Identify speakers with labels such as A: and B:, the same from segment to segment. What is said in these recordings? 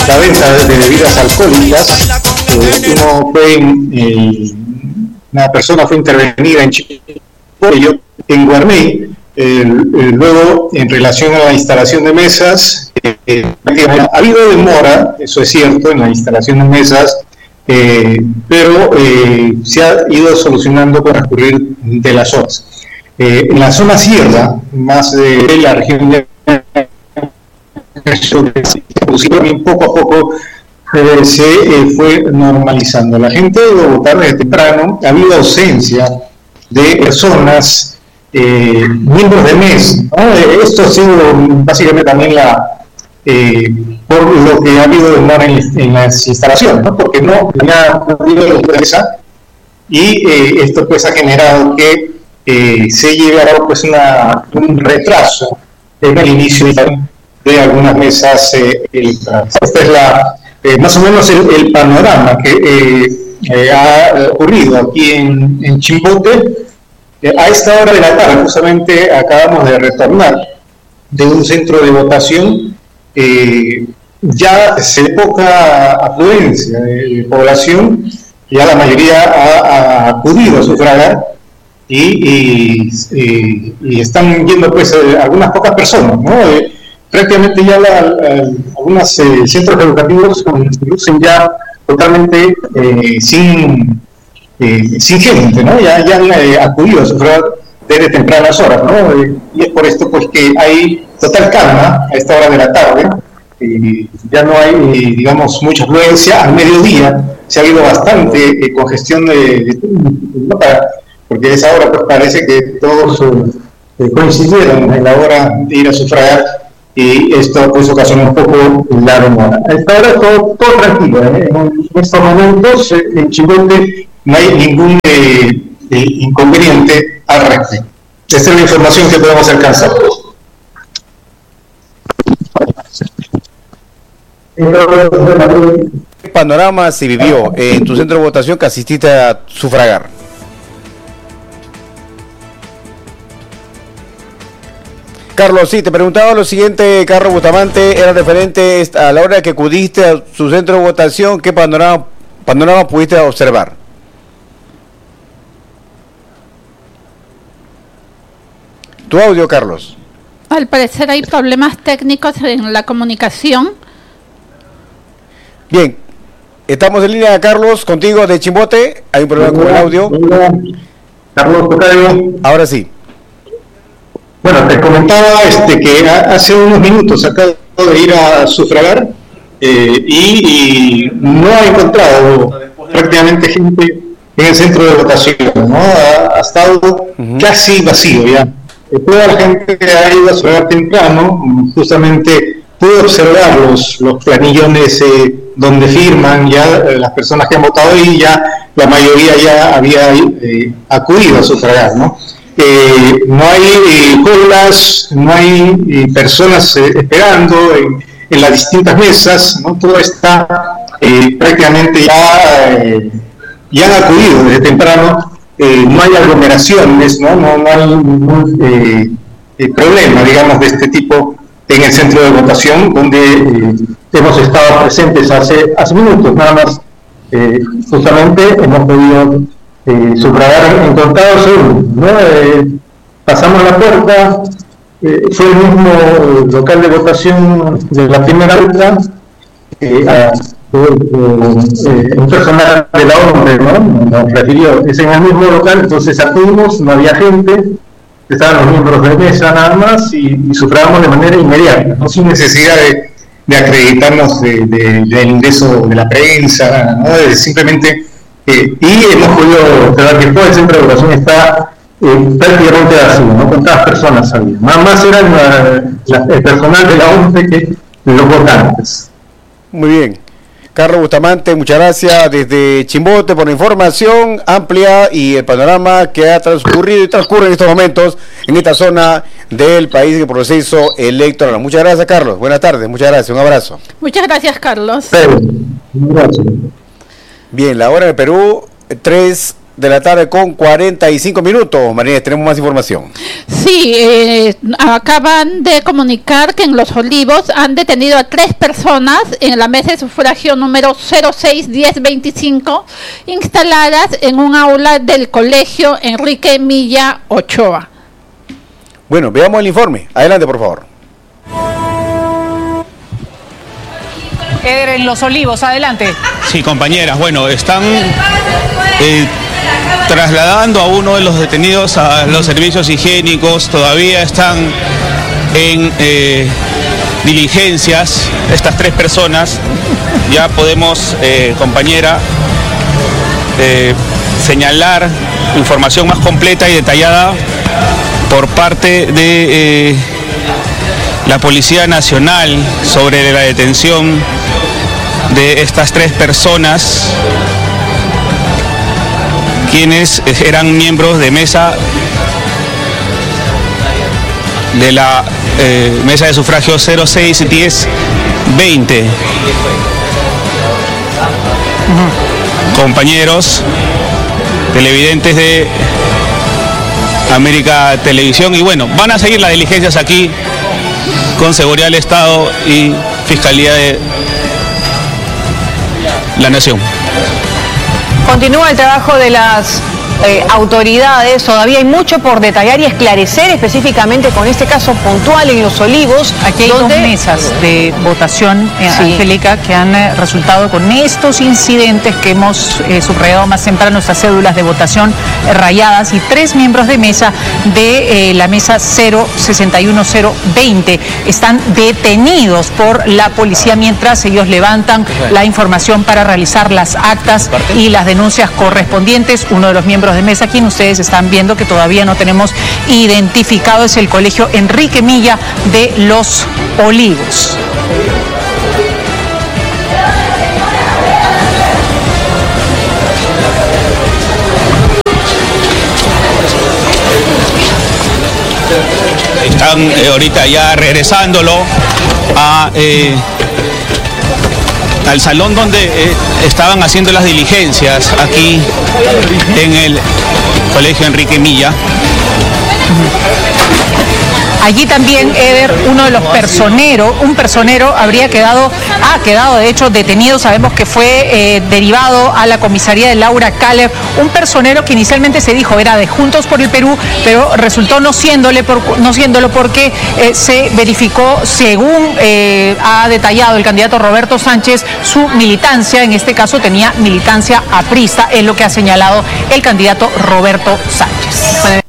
A: la venta de bebidas alcohólicas. Una persona fue intervenida en Chimbote, en Guarmey. Luego, en relación a la instalación de mesas, ha habido demora, eso es cierto, en la instalación de mesas, pero se ha ido solucionando con transcurrir de las horas. En la zona sierra, más de la región de poco a poco se fue normalizando. La gente ha ido a votar desde temprano, ha habido ausencia de personas, miembros de MES, ¿no? Esto ha sido básicamente también por lo que ha habido demora en las instalaciones, ¿no? Porque no ha habido empresa y esto pues ha generado que se llevará pues un retraso en el inicio de algunas mesas electorales. Esta es más o menos el panorama que ha ocurrido aquí en Chimbote. A esta hora de la tarde, justamente acabamos de retornar de un centro de votación. Ya se ve poca afluencia de población, ya la mayoría ha acudido a sufragar y están yendo pues algunas pocas personas, ¿no? Prácticamente ya algunos centros educativos lucen ya totalmente sin gente, ¿no? Ya han acudido a sufragar desde tempranas horas, ¿no? Y es por esto pues que hay total calma a esta hora de la tarde. Ya no hay, digamos, mucha afluencia. Al mediodía se ha habido bastante congestión porque a esa hora pues parece que todos coincidieron en la hora de ir a sufragar y esto pues ocasiona un poco la demora. A esta hora todo tranquilo, en estos momentos en Chimbote no hay ningún inconveniente al respecto. Esta es la información que podemos alcanzar.
B: ¿Qué panorama se vivió en tu centro de votación que asististe a sufragar? Carlos, sí, te preguntaba lo siguiente, Carlos Bustamante, era referente a la hora que acudiste a su centro de votación, ¿qué panorama pudiste observar? Tu audio, Carlos.
C: Al parecer hay problemas técnicos en la comunicación.
B: Bien, estamos en línea, Carlos, contigo de Chimbote. Hay un problema con el audio.
A: Carlos, Tocayo.
B: Ahora sí.
A: Bueno, te comentaba que hace unos minutos acabo de ir a sufragar y no he encontrado prácticamente gente en el centro de votación, ¿no? Ha estado casi vacío ya. Toda la gente que ha ido a sufragar temprano, justamente pude observar los planillones donde firman ya las personas que han votado y ya la mayoría ya había acudido a sufragar, ¿no? No hay colas, no hay personas esperando en las distintas mesas, ¿no? Todo está prácticamente ya han acudido desde temprano. No hay aglomeraciones, no hay ningún problema, digamos, de este tipo en el centro de votación, donde hemos estado presentes hace minutos, nada más. Justamente hemos podido sufragar en contados segundos, ¿no? Pasamos la puerta, fue el mismo local de votación de la primera ruta, un personal de la ONU, ¿no? Nos refirió, es en el mismo local, entonces acudimos, no había gente, estaban los miembros de mesa nada más y sufragamos de manera inmediata, no sin necesidad de acreditarnos del ingreso de la prensa, ¿no? Simplemente, y hemos podido observar que todo el centro de votación está prácticamente vacío, ¿no? Contadas personas había, más eran el personal de la ONU que los votantes.
B: Muy bien. Carlos Bustamante, muchas gracias desde Chimbote por la información amplia y el panorama que ha transcurrido y transcurre en estos momentos en esta zona del país en el proceso electoral. Muchas gracias, Carlos. Buenas tardes, muchas gracias. Un abrazo.
C: Muchas gracias, Carlos.
A: Gracias.
B: Bien, la hora de Perú, 3 de la tarde con 45 minutos. María, tenemos más información.
C: Sí, acaban de comunicar que en Los Olivos han detenido a 3 personas en la mesa de sufragio número 061025, instaladas en un aula del colegio Enrique Milla Ochoa.
B: Bueno, veamos el informe. Adelante, por favor.
D: Eder, en Los Olivos, adelante.
E: Sí, compañeras, bueno, están trasladando a uno de los detenidos a los servicios higiénicos, todavía están en diligencias estas 3 personas. Ya podemos, compañera, señalar información más completa y detallada por parte de la Policía Nacional sobre la detención de estas 3 personas, quienes eran miembros de mesa de la mesa de sufragio 061020. Compañeros televidentes de América Televisión, y bueno, van a seguir las diligencias aquí con Seguridad del Estado y Fiscalía de la Nación.
D: Continúa el trabajo de las autoridades, todavía hay mucho por detallar y esclarecer, específicamente con este caso puntual en Los Olivos.
F: Aquí hay 2 mesas de votación, Angélica, que han resultado con estos incidentes que hemos subrayado más temprano, nuestras cédulas de votación rayadas, y 3 miembros de mesa de la mesa 061020 están detenidos por la policía mientras ellos levantan la información para realizar las actas y las denuncias correspondientes. Uno de los miembros de mesa, quien ustedes están viendo que todavía no tenemos identificado, es el colegio Enrique Milla de Los Olivos.
E: Están ahorita ya regresándolo al salón donde estaban haciendo las diligencias aquí en el colegio Enrique Milla.
D: Allí también, Eder, uno de los personeros, un personero ha quedado de hecho detenido. Sabemos que fue derivado a la comisaría de Laura Kaller, un personero que inicialmente se dijo era de Juntos por el Perú, pero resultó no siéndolo porque se verificó, según ha detallado el candidato Roberto Sánchez, su militancia. En este caso tenía militancia aprista, es lo que ha señalado el candidato Roberto Sánchez.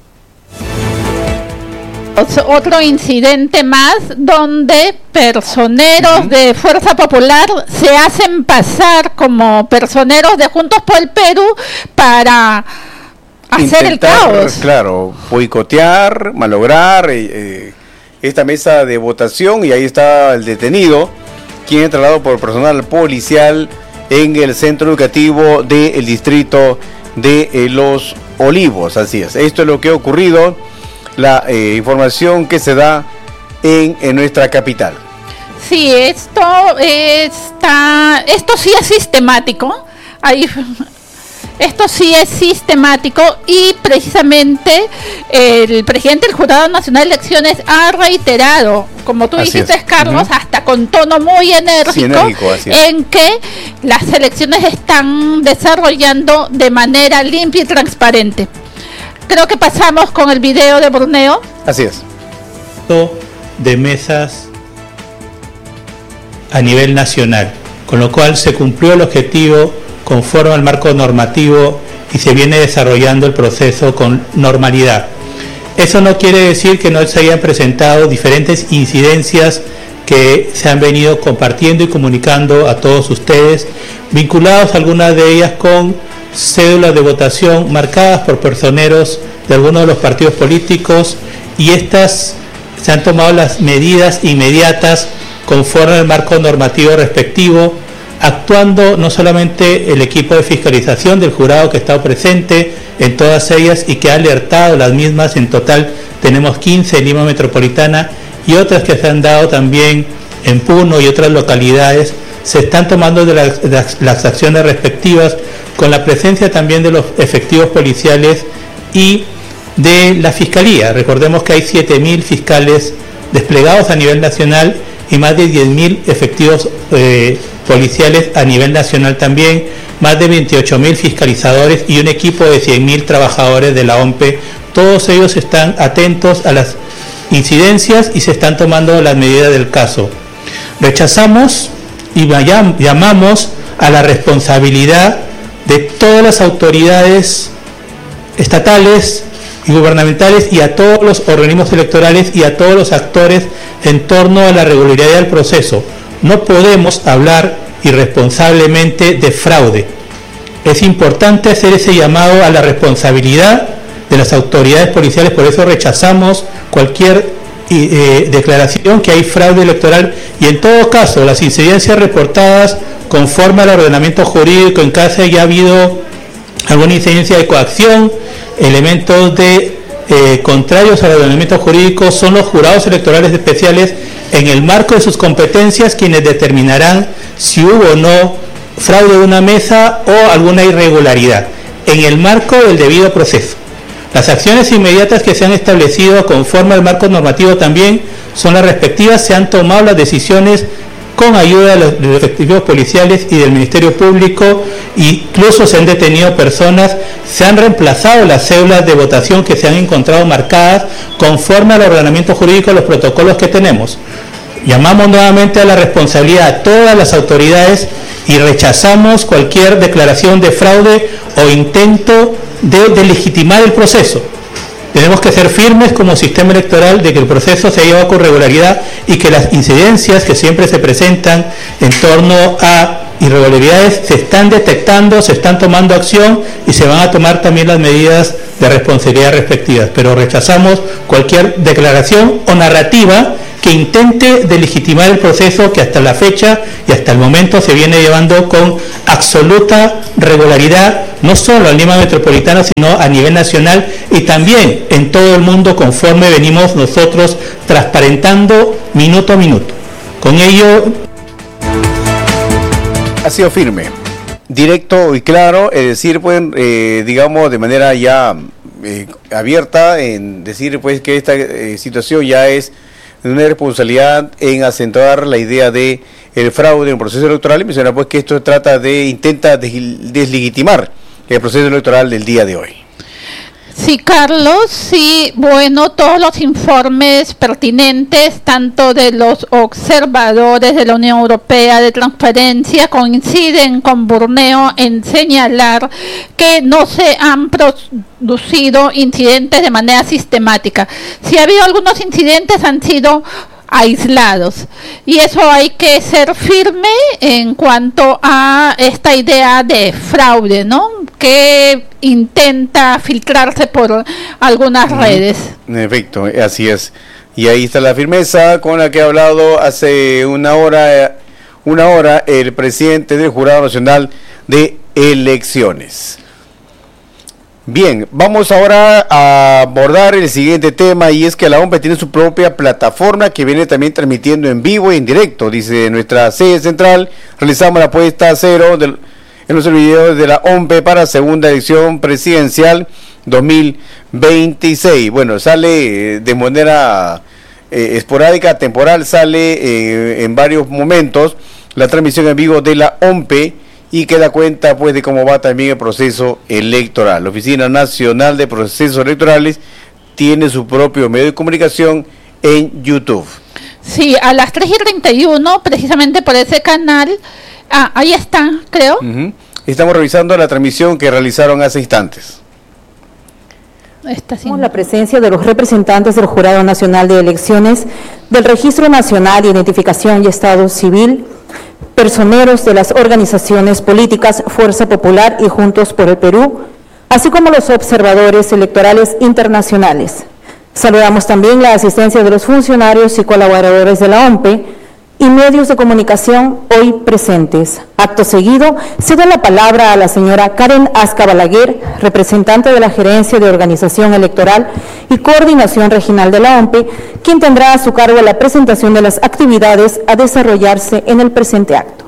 C: Otro incidente más donde personeros de Fuerza Popular se hacen pasar como personeros de Juntos por el Perú para hacer el caos.
B: Claro, boicotear, malograr esta mesa de votación, y ahí está el detenido, quien es trasladado por personal policial en el centro educativo del distrito de Los Olivos. Así es, esto es lo que ha ocurrido. La información que se da en nuestra capital.
C: Sí, esto sí es sistemático. Esto sí es sistemático, y precisamente el presidente del Jurado Nacional de Elecciones ha reiterado, como tú dijiste, Carlos, hasta con tono muy enérgico, en que las elecciones están desarrollando de manera limpia y transparente. Creo que pasamos con el video de Borneo.
B: Así es.
G: De mesas a nivel nacional, con lo cual se cumplió el objetivo conforme al marco normativo y se viene desarrollando el proceso con normalidad. Eso no quiere decir que no se hayan presentado diferentes incidencias que se han venido compartiendo y comunicando a todos ustedes, vinculados algunas de ellas con cédulas de votación marcadas por personeros de algunos de los partidos políticos, y estas se han tomado las medidas inmediatas conforme al marco normativo respectivo, actuando no solamente el equipo de fiscalización del jurado que ha estado presente en todas ellas y que ha alertado las mismas. En total tenemos 15 en Lima Metropolitana, y otras que se han dado también en Puno y otras localidades. Se están tomando las acciones respectivas con la presencia también de los efectivos policiales y de la Fiscalía. Recordemos que hay 7.000 fiscales desplegados a nivel nacional y más de 10.000 efectivos policiales a nivel nacional también, más de 28.000 fiscalizadores y un equipo de 100.000 trabajadores de la OMPE. Todos ellos están atentos a las incidencias y se están tomando las medidas del caso. Rechazamos y llamamos a la responsabilidad de todas las autoridades estatales y gubernamentales y a todos los organismos electorales y a todos los actores en torno a la regularidad del proceso. No podemos hablar irresponsablemente de fraude. Es importante hacer ese llamado a la responsabilidad de las autoridades policiales, por eso rechazamos cualquier declaración que hay fraude electoral y en todo caso las incidencias reportadas conforme al ordenamiento jurídico en caso haya habido alguna incidencia de coacción, elementos contrarios al ordenamiento jurídico, son los jurados electorales especiales en el marco de sus competencias quienes determinarán si hubo o no fraude de una mesa o alguna irregularidad en el marco del debido proceso. Las acciones inmediatas que se han establecido conforme al marco normativo también son las respectivas, se han tomado las decisiones con ayuda de los efectivos policiales y del Ministerio Público, incluso se han detenido personas, se han reemplazado las cédulas de votación que se han encontrado marcadas conforme al ordenamiento jurídico, los protocolos que tenemos. Llamamos nuevamente a la responsabilidad a todas las autoridades y rechazamos cualquier declaración de fraude o intento de deslegitimar el proceso. Tenemos que ser firmes como sistema electoral de que el proceso se lleva con regularidad y que las incidencias que siempre se presentan en torno a irregularidades se están detectando, se están tomando acción y se van a tomar también las medidas de responsabilidad respectivas. Pero rechazamos cualquier declaración o narrativa que intente delegitimar el proceso que hasta la fecha y hasta el momento se viene llevando con absoluta regularidad, no solo en Lima Metropolitana, sino a nivel nacional y también en todo el mundo, conforme venimos nosotros transparentando minuto a minuto. Con ello...
B: Ha sido firme, directo y claro, es decir, pueden, digamos, de manera ya abierta, en decir pues que esta situación ya es una responsabilidad en acentuar la idea de el fraude en el proceso electoral y menciona pues que esto intenta deslegitimar el proceso electoral del día de hoy.
C: Sí, Carlos, sí, bueno, todos los informes pertinentes, tanto de los observadores de la Unión Europea de Transparencia, coinciden con Burneo en señalar que no se han producido incidentes de manera sistemática. Si ha habido algunos incidentes, han sido aislados, y eso hay que ser firme en cuanto a esta idea de fraude, ¿no?, que intenta filtrarse por algunas redes.
B: En efecto, así es, y ahí está la firmeza con la que ha hablado hace una hora el presidente del Jurado Nacional de Elecciones. Bien, vamos ahora a abordar el siguiente tema, y es que la OMPE tiene su propia plataforma que viene también transmitiendo en vivo y en directo. Dice nuestra sede central, realizamos la puesta a cero en los servidores de la OMPE para segunda elección presidencial 2026. Bueno, sale de manera esporádica, temporal, sale en varios momentos la transmisión en vivo de la OMPE, y que da cuenta pues de cómo va también el proceso electoral. La Oficina Nacional de Procesos Electorales tiene su propio medio de comunicación en YouTube.
C: Sí, a las 3:31, precisamente por ese canal, ahí está, creo.
B: Estamos revisando la transmisión que realizaron hace instantes.
H: La presencia de los representantes del Jurado Nacional de Elecciones, del Registro Nacional de Identificación y Estado Civil, personeros de las organizaciones políticas Fuerza Popular y Juntos por el Perú, así como los observadores electorales internacionales. Saludamos también la asistencia de los funcionarios y colaboradores de la OMPE y medios de comunicación hoy presentes. Acto seguido, cedo la palabra a la señora Karen Asca Balaguer, representante de la Gerencia de Organización Electoral y Coordinación Regional de la OMPE, quien tendrá a su cargo la presentación de las actividades a desarrollarse en el presente acto.